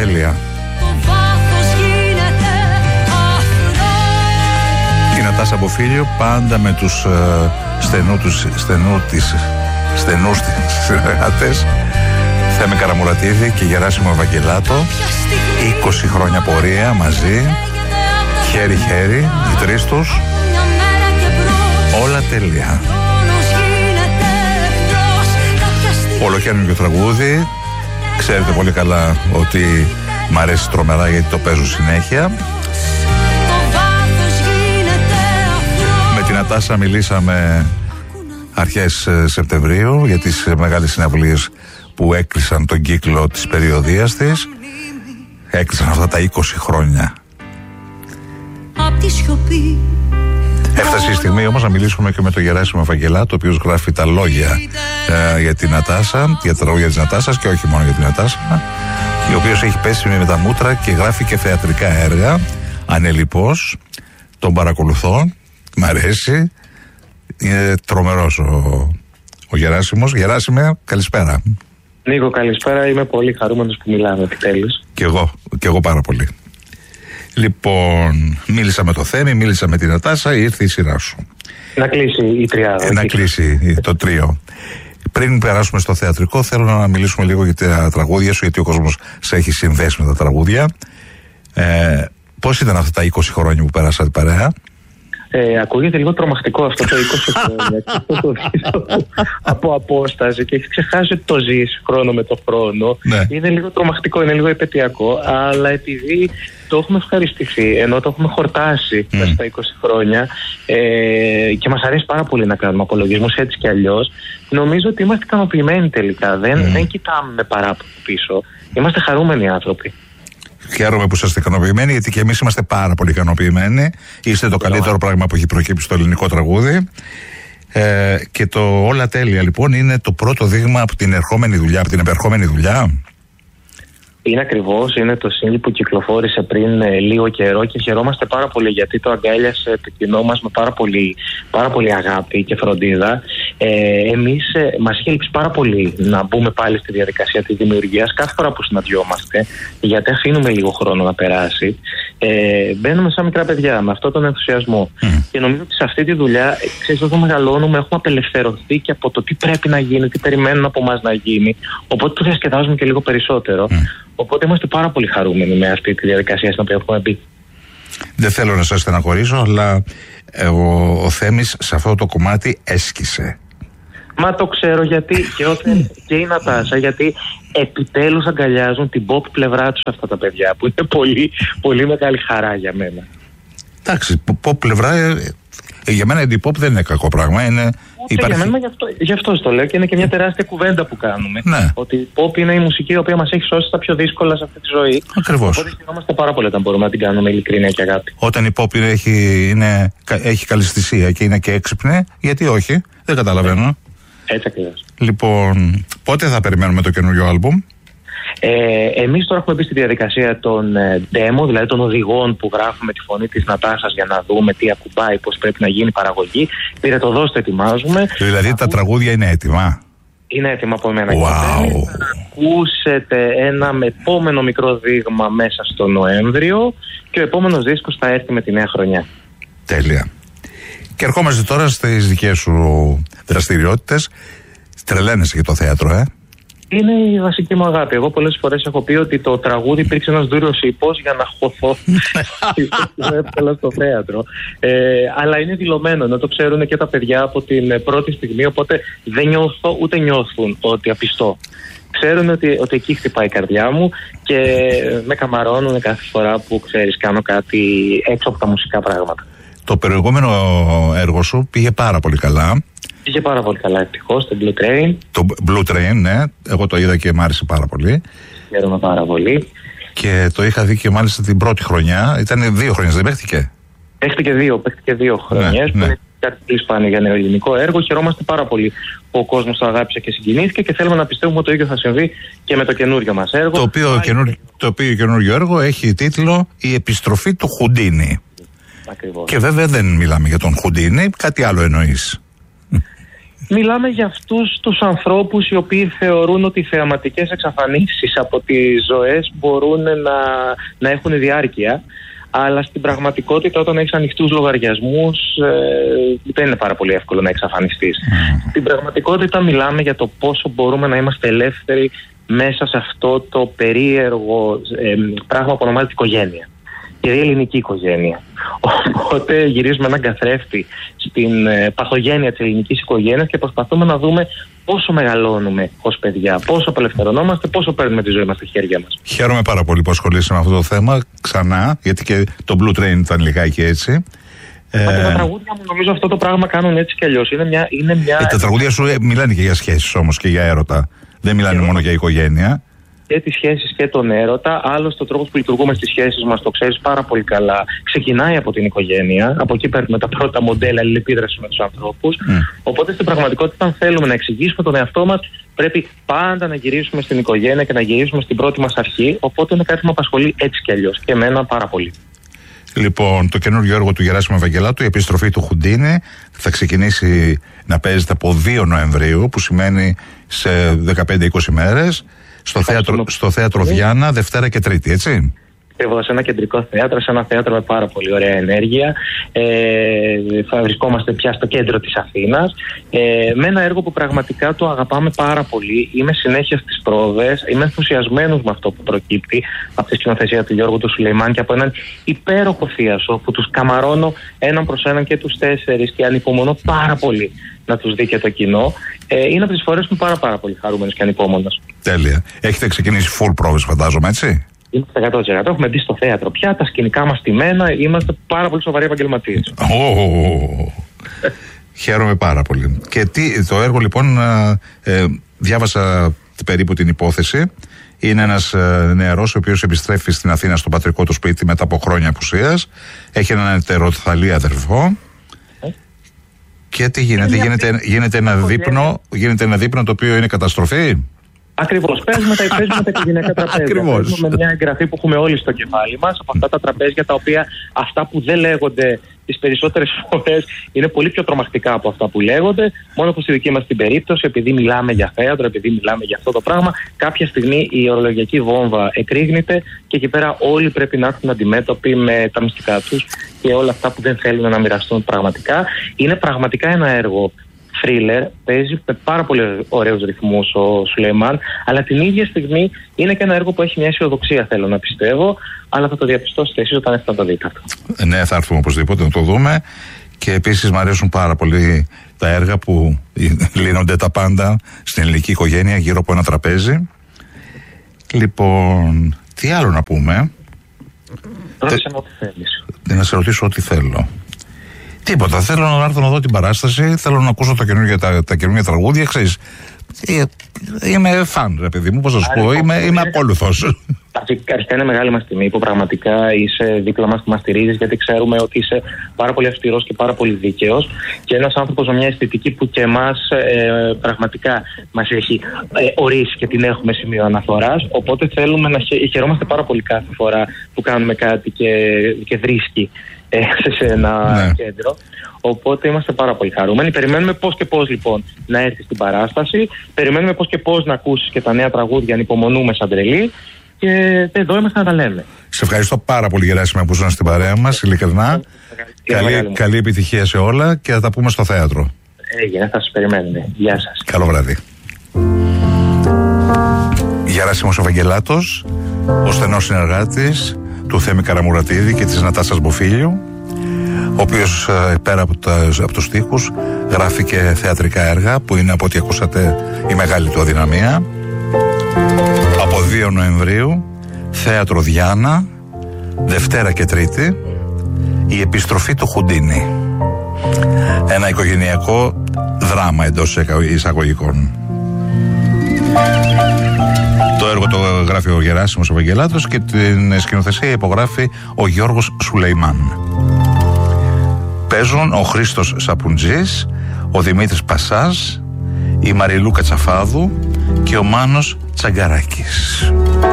τέλεια. Η Νατάσα Μποφίλιο πάντα με τους στενούς συνεργάτες, Θέμη Καραμουρατίδη και Γεράσιμο Ευαγγελάτο. 20 χρόνια πορεία μαζί, χέρι-χέρι, οι τρεις τους. Όλα τέλεια. Ολοκαίρινο τραγούδι. Ξέρετε πολύ καλά ότι μ' αρέσει τρομερά γιατί το παίζω συνέχεια. Με την Νατάσα μιλήσαμε αρχές Σεπτεμβρίου για τις μεγάλες συναυλίες που έκλεισαν τον κύκλο της περιοδίας της. Έκλεισαν αυτά τα 20 χρόνια. Έφτασε η στιγμή όμως να μιλήσουμε και με τον Γεράσιμο Ευαγγελάτο, ο οποίος γράφει τα λόγια για την Νατάσα, για τα λόγια της Νατάσας και όχι μόνο για την Νατάσα, ο οποίος έχει πέσει με τα μούτρα και γράφει και θεατρικά έργα. Ανελιπώς, τον παρακολουθώ, μ' αρέσει, είναι τρομερός ο Γεράσιμος. Γεράσιμε, καλησπέρα. Νίκο, καλησπέρα, είμαι πολύ χαρούμενος που μιλάμε επιτέλους. Και εγώ πάρα πολύ. Λοιπόν, μίλησα με το Θέμη, μίλησα με την Νατάσα, ήρθε η σειρά σου. Να κλείσει η τριάδα. Να κλείσει το τρίο. Πριν περάσουμε στο θεατρικό, θέλω να μιλήσουμε λίγο για τα τραγούδια σου, γιατί ο κόσμος σε έχει συνδέσει με τα τραγούδια. Πώς ήταν αυτά τα 20 χρόνια που πέρασατε παρέα? Ακούγεται λίγο τρομακτικό αυτό το 20 χρόνια. Το από απόσταση και έχει ξεχάσει ότι το ζεις χρόνο με το χρόνο. Ναι. Είναι λίγο τρομακτικό, είναι λίγο επαιτειακό, αλλά επειδή το έχουμε ευχαριστηθεί, ενώ το έχουμε χορτάσει μέσα στα 20 χρόνια και μας αρέσει πάρα πολύ να κάνουμε απολογισμούς έτσι κι αλλιώς, νομίζω ότι είμαστε ικανοποιημένοι τελικά. Δεν κοιτάμε με παράπονο πίσω. Είμαστε χαρούμενοι άνθρωποι. Χαίρομαι που είστε ικανοποιημένοι, γιατί και εμείς είμαστε πάρα πολύ ικανοποιημένοι. Είστε το καλύτερο πράγμα που έχει προκύψει στο ελληνικό τραγούδι. Και το Όλα τέλεια λοιπόν είναι το πρώτο δείγμα από την επερχόμενη δουλειά. Είναι ακριβώς, είναι το single που κυκλοφόρησε πριν λίγο καιρό και χαιρόμαστε πάρα πολύ γιατί το αγκάλιασε το κοινό μας με πάρα πολύ αγάπη και φροντίδα. Εμείς μας είχε λείψει πάρα πολύ να μπούμε πάλι στη διαδικασία της δημιουργίας κάθε φορά που συναντιόμαστε, γιατί αφήνουμε λίγο χρόνο να περάσει. Μπαίνουμε σαν μικρά παιδιά με αυτόν τον ενθουσιασμό. Και νομίζω ότι σε αυτή τη δουλειά, ξέρεις, όταν μεγαλώνουμε, έχουμε απελευθερωθεί και από το τι πρέπει να γίνει, τι περιμένουν από εμάς να γίνει. Οπότε το διασκεδάζουμε και λίγο περισσότερο. Οπότε είμαστε πάρα πολύ χαρούμενοι με αυτή τη διαδικασία στην οποία έχουμε μπει. Δεν θέλω να σας στεναχωρήσω, αλλά ο Θέμης σε αυτό το κομμάτι έσκησε. Μα το ξέρω γιατί και η Νατάσα, γιατί επιτέλους αγκαλιάζουν την pop πλευρά τους αυτά τα παιδιά, που είναι πολύ, πολύ μεγάλη χαρά για μένα. Εντάξει, pop πλευρά, για μένα η pop δεν είναι κακό πράγμα. Για μένα γι' αυτό το λέω και είναι και μια τεράστια κουβέντα που κάνουμε. Ναι. Ότι η pop είναι η μουσική η οποία μας έχει σώσει τα πιο δύσκολα σε αυτή τη ζωή. Ακριβώς. Οπότε χαιρόμαστε πάρα πολύ όταν μπορούμε να την κάνουμε ειλικρινία και αγάπη. Όταν η pop έχει καλυσθησία και είναι και έξυπνη, γιατί όχι, δεν καταλαβαίνω. Έτσι ακριβώς. Λοιπόν, πότε θα περιμένουμε το καινούριο άλμπουμ? Εμείς τώρα έχουμε μπει στη διαδικασία των demo, δηλαδή των οδηγών που γράφουμε τη φωνή της Νατάσας για να δούμε τι ακουμπάει, πώς πρέπει να γίνει η παραγωγή. Πήρε το δώστε, ετοιμάζουμε. Δηλαδή τα τραγούδια είναι έτοιμα? Είναι έτοιμα από εμένα. Wow. Θα ακούσετε ένα επόμενο μικρό δείγμα μέσα στο Νοέμβριο και ο επόμενος δίσκος θα έρθει με τη νέα χρονιά. Τέλεια. Και ερχόμαστε τώρα στις δικές σου δραστηριότητες. Τρελαίνεσαι για το θέατρο, Είναι η βασική μου αγάπη. Εγώ πολλές φορές έχω πει ότι το τραγούδι υπήρξε ένας δούριος ύπος για να χωθώ εύκολα στο θέατρο. Αλλά είναι δηλωμένο, ενώ το ξέρουν και τα παιδιά από την πρώτη στιγμή, οπότε δεν νιώθω ούτε νιώθουν ότι απιστώ. Ξέρουν ότι εκεί χτυπάει η καρδιά μου και με καμαρώνουν κάθε φορά που, ξέρεις, κάνω κάτι έξω από τα μουσικά πράγματα. Το προηγούμενο έργο σου πήγε πάρα πολύ καλά. Πήγε πάρα πολύ καλά, ευτυχώς, το Blue Train. Το Blue Train, ναι. Εγώ το είδα και μ' άρεσε πάρα πολύ. Χαίρομαι πάρα πολύ. Και το είχα δει και μάλιστα την πρώτη χρονιά. Ήταν 2 χρονιές, δεν παίχτηκε? Παίχτηκε 2 χρονιές. Ναι, είναι κάτι πολύ σπάνιο για ένα ελληνικό έργο. Χαιρόμαστε πάρα πολύ που ο κόσμος το αγάπησε και συγκινήθηκε και θέλουμε να πιστεύουμε ότι το ίδιο θα συμβεί και με το καινούριο μας έργο. Το οποίο καινούριο έργο έχει τίτλο «Η επιστροφή του Χουντίνι». Ακριβώς. Και βέβαια δεν μιλάμε για τον Χουντίνι, κάτι άλλο εννοείς. Μιλάμε για αυτούς τους ανθρώπους οι οποίοι θεωρούν ότι οι θεαματικές εξαφανίσεις από τις ζωές μπορούν να έχουν διάρκεια, αλλά στην πραγματικότητα όταν έχεις ανοιχτούς λογαριασμούς δεν είναι πάρα πολύ εύκολο να εξαφανιστείς. Στην πραγματικότητα μιλάμε για το πόσο μπορούμε να είμαστε ελεύθεροι μέσα σε αυτό το περίεργο πράγμα που ονομάζεται οικογένεια. Και η ελληνική οικογένεια. Οπότε γυρίζουμε έναν καθρέφτη στην παθογένεια της ελληνικής οικογένειας και προσπαθούμε να δούμε πόσο μεγαλώνουμε ως παιδιά, πόσο απελευθερωνόμαστε, πόσο παίρνουμε τη ζωή μας στα χέρια μας. Χαίρομαι πάρα πολύ που ασχολείσαι με αυτό το θέμα ξανά, γιατί και το Blue Train ήταν λιγάκι έτσι. Τα τραγούδια μου νομίζω αυτό το πράγμα κάνουν έτσι κι αλλιώς. Τα τραγούδια σου μιλάνε και για σχέσεις όμως και για έρωτα. Δεν μιλάνε μόνο για οικογένεια. Και τις σχέσεις και τον έρωτα. Άλλωστε, ο τρόπος που λειτουργούμε στις σχέσεις μας, το ξέρεις πάρα πολύ καλά, ξεκινάει από την οικογένεια. Από εκεί παίρνουμε τα πρώτα μοντέλα αλληλεπίδρασης με τους ανθρώπους. Οπότε, στην πραγματικότητα, αν θέλουμε να εξηγήσουμε τον εαυτό μας, πρέπει πάντα να γυρίσουμε στην οικογένεια και να γυρίσουμε στην πρώτη μας αρχή. Οπότε, είναι κάτι που με απασχολεί έτσι κι αλλιώς. Και εμένα πάρα πολύ. Λοιπόν, το καινούργιο έργο του Γεράσιμου Ευαγγελάτου, η επιστροφή του Χουντίνη, θα ξεκινήσει να παίζεται από 2 Νοεμβρίου, που σημαίνει σε 15-20 μέρες. Στο θέατρο Διάνα, Δευτέρα και Τρίτη, έτσι. Ακριβώς, σε ένα κεντρικό θέατρο, σε ένα θέατρο με πάρα πολύ ωραία ενέργεια. Θα βρισκόμαστε πια στο κέντρο της Αθήνας. Με ένα έργο που πραγματικά το αγαπάμε πάρα πολύ. Είμαι συνέχεια στις πρόβες. Είμαι ενθουσιασμένος με αυτό που προκύπτει από τη σκηνοθεσία του Γιώργου του Σουλεϊμάν και από έναν υπέροχο θίασο που τους καμαρώνω έναν προς έναν και τους 4 και ανυπομονώ πάρα πολύ να τους δει και το κοινό. Είναι από τις φορές που είμαι πάρα πολύ χαρούμενος και ανυπόμονος. Τέλεια. Έχετε ξεκινήσει full πρόβες, φαντάζομαι, έτσι. Είμαστε 100%. Έχουμε μπει στο θέατρο πια, τα σκηνικά μας στημένα, είμαστε πάρα πολύ σοβαροί επαγγελματίες. Χαίρομαι πάρα πολύ. Και το έργο λοιπόν, διάβασα περίπου την υπόθεση. Είναι ένας νεαρός ο οποίος επιστρέφει στην Αθήνα στο πατρικό του σπίτι μετά από χρόνια απουσίας. Έχει έναν ετεροθαλή αδερφό. Και τι γίνεται, γίνεται ένα δείπνο το οποίο είναι καταστροφή. Ακριβώς. Παίζουμε τα οικογενειακά τραπέζια. Παίζουμε με μια εγγραφή που έχουμε όλοι στο κεφάλι μας από αυτά τα τραπέζια, τα οποία αυτά που δεν λέγονται τις περισσότερες φορές είναι πολύ πιο τρομακτικά από αυτά που λέγονται. Μόνο που στη δική μας την περίπτωση, επειδή μιλάμε για θέατρο, επειδή μιλάμε για αυτό το πράγμα, κάποια στιγμή η ορολογιακή βόμβα εκρήγνεται και εκεί πέρα όλοι πρέπει να έρθουν αντιμέτωποι με τα μυστικά τους και όλα αυτά που δεν θέλουν να μοιραστούν πραγματικά. Είναι πραγματικά ένα έργο thriller, παίζει με πάρα πολύ ωραίους ρυθμούς ο Σουλεϊμάν, αλλά την ίδια στιγμή είναι και ένα έργο που έχει μια αισιοδοξία, θέλω να πιστεύω, αλλά θα το διαπιστώσετε εσείς όταν έρθετε να το δείτε αυτό. Ναι, θα έρθουμε οπωσδήποτε να το δούμε. Και επίσης μου αρέσουν πάρα πολύ τα έργα που λύνονται τα πάντα στην ελληνική οικογένεια γύρω από ένα τραπέζι. Λοιπόν, τι άλλο να πούμε? Ρώτησε με ό,τι θέλεις. Να σε ρωτήσω ό,τι θέλω. Τίποτα. Θέλω να έρθω να δω την παράσταση. Θέλω να ακούσω τα καινούργια τραγούδια. Ξέρεις, είμαι φαν, ρε παιδί μου. Πώς να σου πω, είμαι ακόλουθος. Αρχικά είναι μεγάλη μας τιμή που πραγματικά είσαι δίπλα μας και μας στηρίζεις, γιατί ξέρουμε ότι είσαι πάρα πολύ αυστηρός και πάρα πολύ δίκαιος και ένας άνθρωπος με μια αισθητική που και εμάς πραγματικά μας έχει ορίσει και την έχουμε σημείο αναφοράς. Οπότε θέλουμε να χαιρόμαστε πάρα πολύ κάθε φορά που κάνουμε κάτι και βρίσκει σε ένα κέντρο. Οπότε είμαστε πάρα πολύ χαρούμενοι. Περιμένουμε πώς και πώς λοιπόν να έρθει στην παράσταση. Περιμένουμε πώς και πώς να ακούσεις και τα νέα τραγούδια. Ανυπομονούμε σαν τρελοί. Και εδώ είμαστε να τα λέμε. Σε ευχαριστώ πάρα πολύ, Γεράσιμε, που ήσουν στην παρέα μας. Ειλικρινά. Καλή επιτυχία σε όλα και θα τα πούμε στο θέατρο. Έγινε, θα σας περιμένουμε. Γεια σας. Καλό βράδυ. Γεράσιμος Ευαγγελάτος, ο στενός συνεργάτης του Θέμη Καραμουρατίδη και της Νατάσας Μποφίλιου, ο οποίος πέρα από τους στίχους γράφει και θεατρικά έργα που είναι, από ό,τι ακούσατε, η μεγάλη του αδυναμία. Από 2 Νοεμβρίου, θέατρο Διάνα, Δευτέρα και Τρίτη, η επιστροφή του Χουντίνη. Ένα οικογενειακό δράμα εντός εισαγωγικών. Το έργο το γράφει ο Γεράσιμος Ευαγγελάτος και την σκηνοθεσία υπογράφει ο Γιώργος Σουλεϊμάν. Παίζουν ο Χρήστος Σαπουτζής, ο Δημήτρης Πασάς, η Μαριλού Κατσαφάδου και ο Μάνος Τσαγκαράκης.